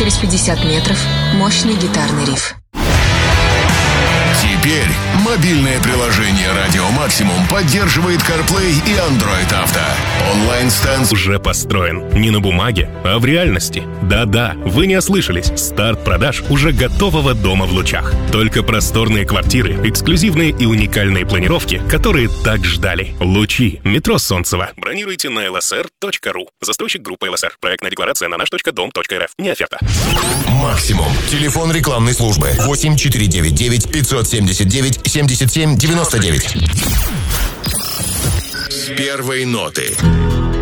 Через 50 метров мощный гитарный риф. Теперь мобильное приложение «Радио Максимум» поддерживает CarPlay и Android Auto. Онлайн-станция уже построен. Не на бумаге, а в реальности. Да-да, вы не ослышались. Старт продаж уже готового дома в Лучах. Только просторные квартиры, эксклюзивные и уникальные планировки, которые так ждали. Лучи. Метро Солнцево. Бронируйте на lsr.ru. Застройщик группы ЛСР. Проектная декларация на наш.дом.рф. Не оферта. Максимум. Телефон рекламной службы 8499 579 77 99. С первой ноты.